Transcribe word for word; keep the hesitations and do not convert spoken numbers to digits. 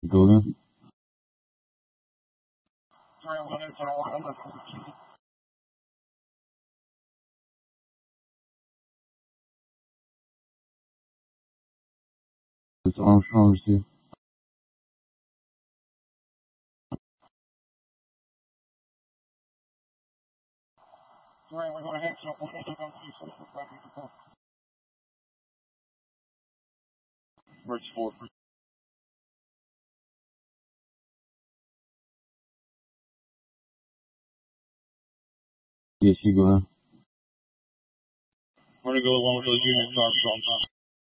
Go again. It's Armstrong receive. Merch four. Yes, you go ahead. We're gonna go along with those units, Armstrong.